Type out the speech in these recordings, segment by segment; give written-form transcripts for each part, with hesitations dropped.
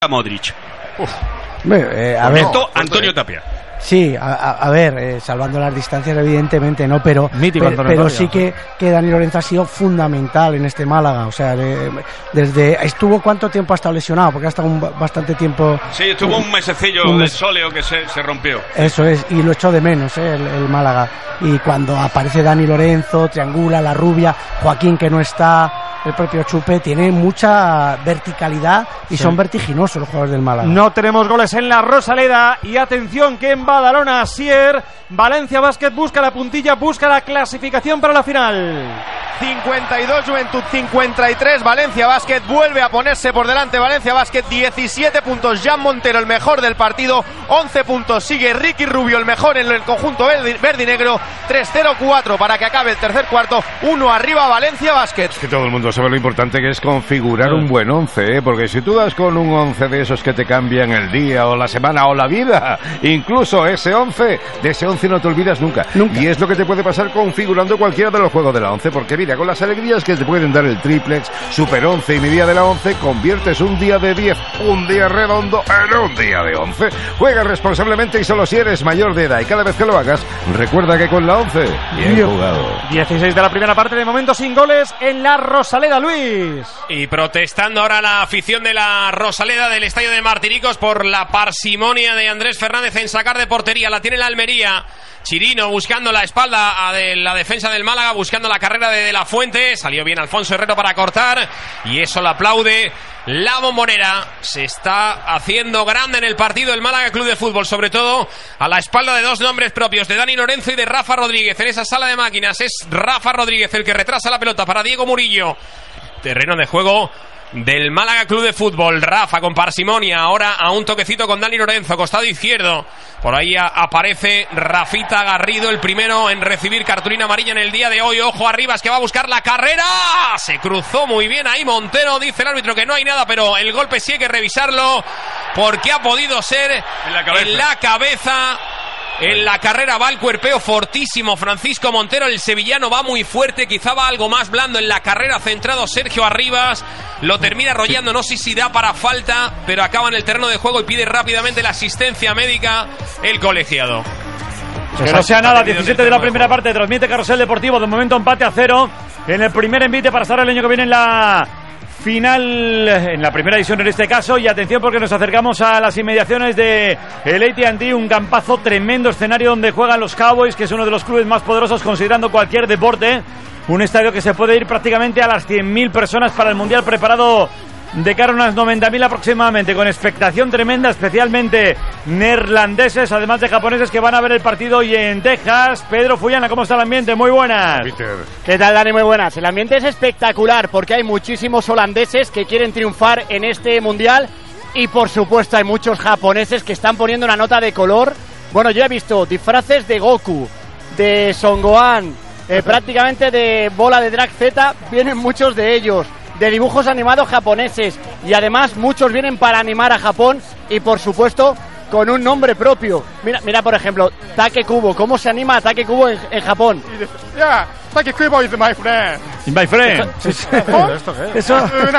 Modric. A ver, Antonio Tapia. sí, a ver, salvando las distancias evidentemente no, pero sí que Dani Lorenzo ha sido fundamental en este Málaga, o sea, desde estuvo ¿cuánto tiempo ha estado lesionado? Porque ha estado bastante tiempo. Sí, estuvo un mesecillo de sóleo que se rompió. Eso es, y lo echó de menos el Málaga, y cuando aparece Dani Lorenzo, triangula, la rubia, Joaquín que no está, el propio Chupe, tiene mucha verticalidad y son vertiginosos los jugadores del Málaga. No tenemos goles en la Rosaleda y atención que en Badalona Asier, Valencia Basket busca la puntilla, busca la clasificación para la final. 52 Juventud 53, Valencia Basket vuelve a ponerse por delante. Valencia Basket 17 puntos, Jan Montero el mejor del partido, 11 puntos sigue Ricky Rubio el mejor en el conjunto verde y negro, 3-0-4 para que acabe el tercer cuarto, 1 arriba Valencia Basket. Es que todo el mundo sabe lo importante que es configurar un buen 11, porque si tú das con un 11 de esos que te cambian el día o la semana o la vida, incluso de ese 11 no te olvidas nunca. Y es lo que te puede pasar configurando cualquiera de los juegos de la 11, porque mira, con las alegrías que te pueden dar el triplex, Super 11 y mi día de la 11, conviertes un día de 10, un día redondo en un día de 11. Juega responsablemente y solo si eres mayor de edad, y cada vez que lo hagas, recuerda que con la 11, bien jugado. 16 de la primera parte, de momento sin goles en la Rosaleda, Luis. Y protestando ahora la afición de la Rosaleda del estadio de Martiricos por la parsimonia de Andrés Fernández en sacar de portería. La tiene la Almería. Chirino buscando la espalda de la defensa del Málaga, buscando la carrera de La Fuente. Salió bien Alfonso Herrero para cortar y eso lo aplaude la Bombonera. Se está haciendo grande en el partido el Málaga Club de Fútbol, sobre todo a la espalda de dos nombres propios, de Dani Lorenzo y de Rafa Rodríguez. En esa sala de máquinas es Rafa Rodríguez el que retrasa la pelota para Diego Murillo. Terreno de juego del Málaga Club de Fútbol. Rafa con parsimonia, ahora a un toquecito con Dani Lorenzo, costado izquierdo. Por ahí aparece Rafita Garrido, el primero en recibir cartulina amarilla en el día de hoy. Ojo a Rivas que va a buscar la carrera. Se cruzó muy bien ahí Montero, dice el árbitro que no hay nada, pero el golpe sí hay que revisarlo porque ha podido ser en la cabeza. En la carrera va el cuerpeo fortísimo Francisco Montero, el sevillano va muy fuerte, quizá va algo más blando en la carrera, centrado Sergio Arribas, lo termina arrollando, no sé si da para falta, pero acaba en el terreno de juego y pide rápidamente la asistencia médica el colegiado. Que no sea nada, 17 de la primera parte, transmite Carrusel Deportivo, de momento empate a 0, en el primer envite para estar el año que viene en la final, en la primera edición en este caso. Y atención porque nos acercamos a las inmediaciones de el AT&T, un campazo, tremendo escenario donde juegan los Cowboys, que es uno de los clubes más poderosos considerando cualquier deporte, un estadio que se puede ir prácticamente a las 100.000 personas para el Mundial, preparado de cara a unas 90.000 aproximadamente, con expectación tremenda, especialmente neerlandeses, además de japoneses que van a ver el partido hoy en Texas. Pedro Fullana, ¿cómo está el ambiente? Muy buenas. ¿Qué tal, Dani? Muy buenas. El ambiente es espectacular porque hay muchísimos holandeses que quieren triunfar en este mundial y por supuesto hay muchos japoneses que están poniendo una nota de color. Bueno, yo he visto disfraces de Goku, de Son Gohan, prácticamente de bola de Drag Z, vienen muchos de ellos, de dibujos animados japoneses, y además muchos vienen para animar a Japón y por supuesto con un nombre propio. Mira por ejemplo, Take Kubo, ¿cómo se anima a Take Kubo en Japón? Yeah, Take Kubo is my friend. My friend. Eso.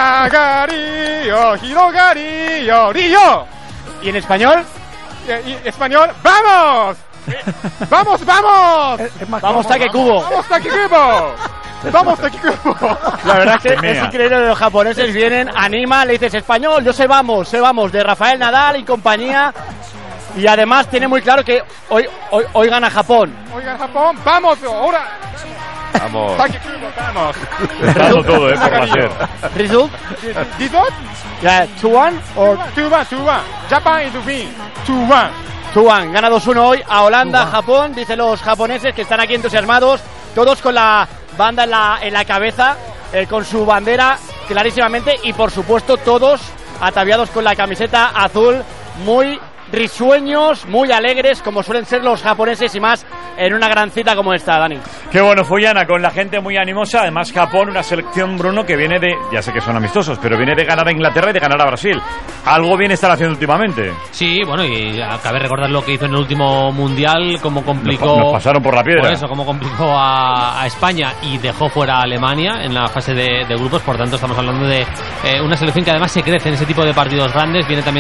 Río. ¿Y en español? Español, ¡vamos! ¡Vamos, vamos! ¡Vamos, Take Kubo! ¡Vamos, Take Kubo! ¡Vamos, Take Kubo! La verdad es que es increíble, los japoneses vienen, anima, le dices español, yo sé vamos, de Rafael Nadal y compañía. Y además tiene muy claro que hoy gana Japón. Hoy gana Japón, ¡vamos! ¡Ahora! Vamos. Take Kubo, vamos. Dando todo, por placer. ¿Result? ¿Result? Yeah, 2-1 or 2-1. Japan is win. 2-1. 2-1, gana 2-1 hoy a Holanda, Japón, dicen los japoneses que están aquí entusiasmados, todos con la banda en la cabeza, con su bandera clarísimamente, y por supuesto todos ataviados con la camiseta azul, muy risueños, muy alegres, como suelen ser los japoneses, y más en una gran cita como esta, Dani. Qué bueno, Follana, con la gente muy animosa. Además, Japón, una selección, Bruno, que viene de, ya sé que son amistosos, pero viene de ganar a Inglaterra y de ganar a Brasil. Algo bien están haciendo últimamente. Sí, bueno, y cabe recordar lo que hizo en el último Mundial, cómo complicó... Nos pasaron por la piedra. Por eso, cómo complicó a España y dejó fuera a Alemania en la fase de grupos. Por tanto, estamos hablando de una selección que además se crece en ese tipo de partidos grandes. Viene también